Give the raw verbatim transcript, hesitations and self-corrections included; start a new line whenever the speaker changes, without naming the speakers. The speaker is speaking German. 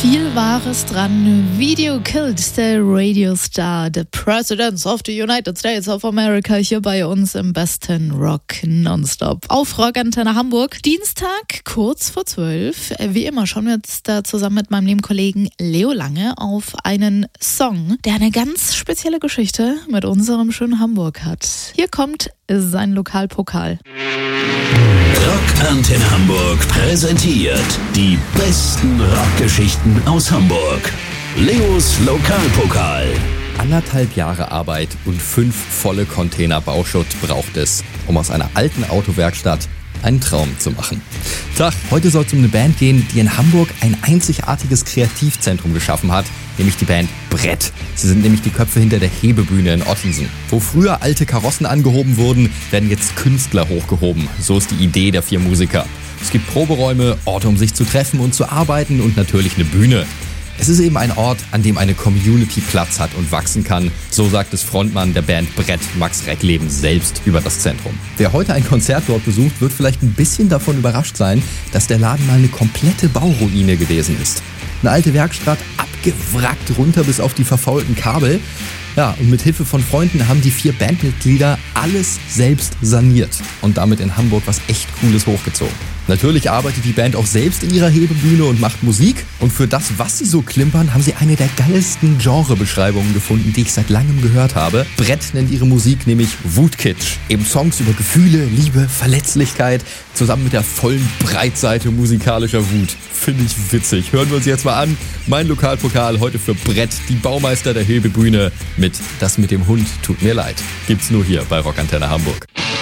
viel Wahres dran. Video killed the radio star, the President of the United States of America, hier bei uns im besten Rock Nonstop. Auf Rockantenne Hamburg. Dienstag, kurz vor zwölf. Wie immer schauen wir jetzt da zusammen mit meinem lieben Kollegen Leo Lange auf einen Song, der eine ganz spezielle Geschichte mit unserem schönen Hamburg hat. Hier kommt sein Lokalpokal.
Rockantenne Hamburg präsentiert die besten Rockgeschichten aus Hamburg. Leos Lokalpokal.
Anderthalb Jahre Arbeit und fünf volle Container Bauschutt braucht es, um aus einer alten Autowerkstatt einen Traum zu machen. Tag, heute soll es um eine Band gehen, die in Hamburg ein einzigartiges Kreativzentrum geschaffen hat, nämlich die Band Brett. Sie sind nämlich die Köpfe hinter der Hebebühne in Ottensen. Wo früher alte Karossen angehoben wurden, werden jetzt Künstler hochgehoben. So ist die Idee der vier Musiker. Es gibt Proberäume, Orte, um sich zu treffen und zu arbeiten und natürlich eine Bühne. Es ist eben ein Ort, an dem eine Community Platz hat und wachsen kann. So sagt es Frontmann der Band Brett, Max Reckleben, selbst über das Zentrum. Wer heute ein Konzert dort besucht, wird vielleicht ein bisschen davon überrascht sein, dass der Laden mal eine komplette Bauruine gewesen ist. Eine alte Werkstatt, abgewrackt runter bis auf die verfaulten Kabel. Ja, und mit Hilfe von Freunden haben die vier Bandmitglieder alles selbst saniert und damit in Hamburg was echt Cooles hochgezogen. Natürlich arbeitet die Band auch selbst in ihrer Hebebühne und macht Musik. Und für das, was sie so klimpern, haben sie eine der geilsten Genrebeschreibungen gefunden, die ich seit langem gehört habe. Brett nennt ihre Musik nämlich Wutkitsch. Eben Songs über Gefühle, Liebe, Verletzlichkeit, zusammen mit der vollen Breitseite musikalischer Wut. Finde ich witzig. Hören wir uns jetzt mal an. Mein Lokalpokal heute für Brett, die Baumeister der Hebebühne mit Das mit dem Hund tut mir leid. Gibt's nur hier bei Rockantenne Hamburg.